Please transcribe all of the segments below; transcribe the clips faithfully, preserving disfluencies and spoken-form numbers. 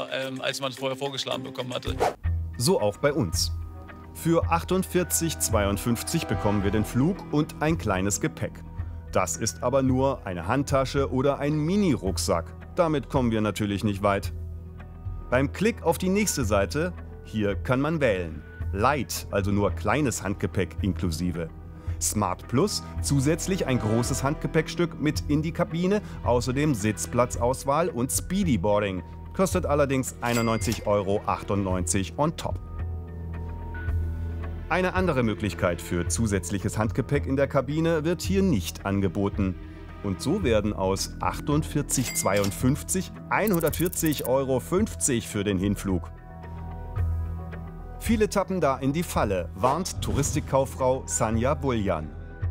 teurer, ähm, als man es vorher vorgeschlagen bekommen hatte. So auch bei uns. Für achtundvierzig Euro zweiundfünfzig bekommen wir den Flug und ein kleines Gepäck. Das ist aber nur eine Handtasche oder ein Mini-Rucksack. Damit kommen wir natürlich nicht weit. Beim Klick auf die nächste Seite, hier kann man wählen. Light, also nur kleines Handgepäck inklusive. Smart Plus, zusätzlich ein großes Handgepäckstück mit in die Kabine, außerdem Sitzplatzauswahl und Speedy Boarding. Kostet allerdings einundneunzig Euro achtundneunzig on top. Eine andere Möglichkeit für zusätzliches Handgepäck in der Kabine wird hier nicht angeboten. Und so werden aus achtundvierzig Euro zweiundfünfzig hundertvierzig Euro fünfzig für den Hinflug. Viele tappen da in die Falle, warnt Touristikkauffrau Sanja Buljan.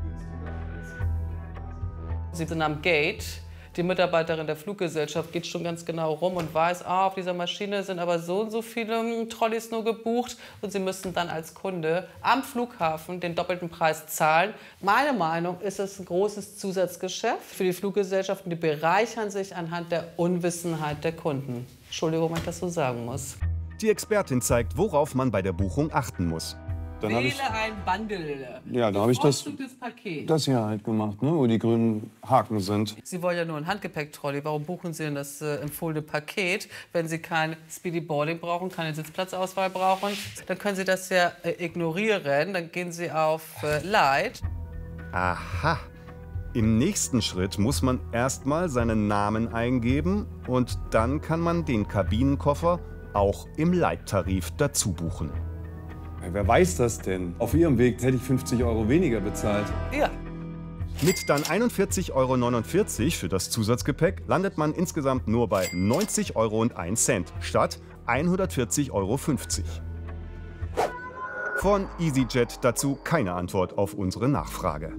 Sie sind am Gate. Die Mitarbeiterin der Fluggesellschaft geht schon ganz genau rum und weiß, ah, auf dieser Maschine sind aber so und so viele Trolleys nur gebucht und sie müssen dann als Kunde am Flughafen den doppelten Preis zahlen. Meine Meinung ist es ein großes Zusatzgeschäft für die Fluggesellschaften, die bereichern sich anhand der Unwissenheit der Kunden. Entschuldigung, wenn ich das so sagen muss. Die Expertin zeigt, worauf man bei der Buchung achten muss. Dann Wähle ich, ein Bundle. ja, da habe ich das, Paket. das hier halt gemacht, ne, wo die grünen Haken sind. Sie wollen ja nur ein Handgepäck-Trolley. Warum buchen Sie denn das äh, empfohlene Paket, wenn Sie kein Speedy Boarding brauchen, keine Sitzplatzauswahl brauchen? Dann können Sie das ja äh, ignorieren. Dann gehen Sie auf äh, Light. Aha. Im nächsten Schritt muss man erstmal seinen Namen eingeben und dann kann man den Kabinenkoffer auch im Light-Tarif dazu buchen. Ja, wer weiß das denn? Auf Ihrem Weg hätte ich fünfzig Euro weniger bezahlt. Ja. Mit dann einundvierzig Euro neunundvierzig für das Zusatzgepäck landet man insgesamt nur bei neunzig Euro und ein Cent statt hundertvierzig Euro fünfzig. Von EasyJet dazu keine Antwort auf unsere Nachfrage.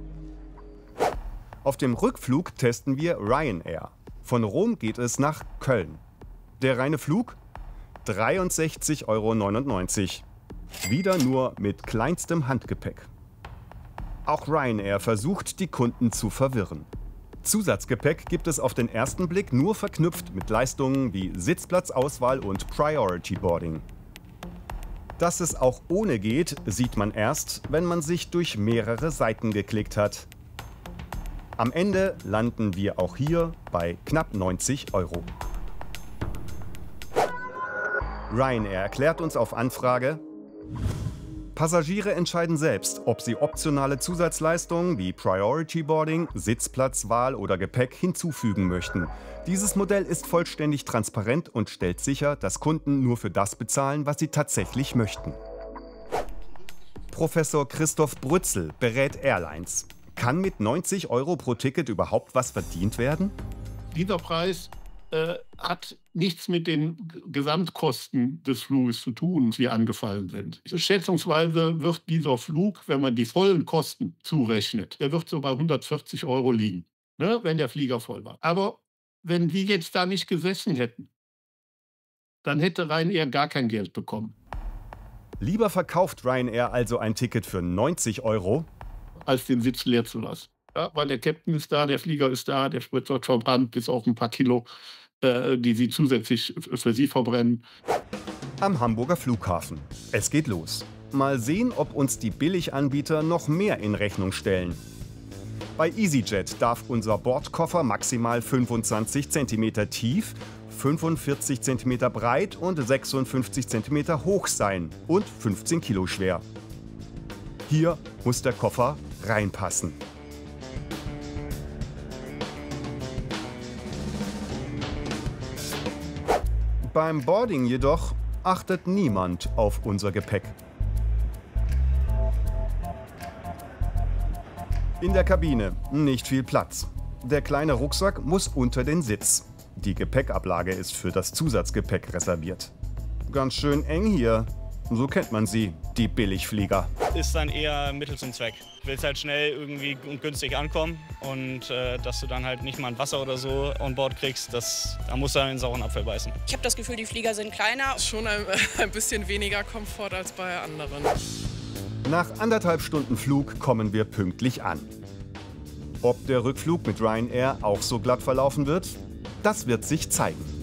Auf dem Rückflug testen wir Ryanair. Von Rom geht es nach Köln. Der reine Flug? dreiundsechzig Euro neunundneunzig. Wieder nur mit kleinstem Handgepäck. Auch Ryanair versucht, die Kunden zu verwirren. Zusatzgepäck gibt es auf den ersten Blick nur verknüpft mit Leistungen wie Sitzplatzauswahl und Priority Boarding. Dass es auch ohne geht, sieht man erst, wenn man sich durch mehrere Seiten geklickt hat. Am Ende landen wir auch hier bei knapp neunzig Euro. Ryanair erklärt uns auf Anfrage: Passagiere entscheiden selbst, ob sie optionale Zusatzleistungen wie Priority Boarding, Sitzplatzwahl oder Gepäck hinzufügen möchten. Dieses Modell ist vollständig transparent und stellt sicher, dass Kunden nur für das bezahlen, was sie tatsächlich möchten. Professor Christoph Brützel berät Airlines. Kann mit neunzig Euro pro Ticket überhaupt was verdient werden? Dieser Preis äh, hat nichts mit den Gesamtkosten des Fluges zu tun, die angefallen sind. Schätzungsweise wird dieser Flug, wenn man die vollen Kosten zurechnet, der wird so bei hundertvierzig Euro liegen, ne, wenn der Flieger voll war. Aber wenn die jetzt da nicht gesessen hätten, dann hätte Ryanair gar kein Geld bekommen. Lieber verkauft Ryanair also ein Ticket für neunzig Euro, als den Sitz leer zu lassen. Ja, weil der Captain ist da, der Flieger ist da, der Sprit wird verbrannt, bis auf ein paar Kilo, äh, die sie zusätzlich für sie verbrennen. Am Hamburger Flughafen. Es geht los. Mal sehen, ob uns die Billiganbieter noch mehr in Rechnung stellen. Bei EasyJet darf unser Bordkoffer maximal fünfundzwanzig Zentimeter tief, fünfundvierzig Zentimeter breit und sechsundfünfzig Zentimeter hoch sein und fünfzehn Kilo schwer. Hier muss der Koffer reinpassen. Beim Boarding jedoch achtet niemand auf unser Gepäck. In der Kabine nicht viel Platz. Der kleine Rucksack muss unter den Sitz. Die Gepäckablage ist für das Zusatzgepäck reserviert. Ganz schön eng hier. So kennt man sie, die Billigflieger. Ist dann eher Mittel zum Zweck. Du willst halt schnell irgendwie und günstig ankommen und äh, dass du dann halt nicht mal ein Wasser oder so on board kriegst, das, da musst du dann in den sauren Apfel beißen. Ich habe das Gefühl, die Flieger sind kleiner. Schon ein, ein bisschen weniger Komfort als bei anderen. Nach anderthalb Stunden Flug kommen wir pünktlich an. Ob der Rückflug mit Ryanair auch so glatt verlaufen wird, das wird sich zeigen.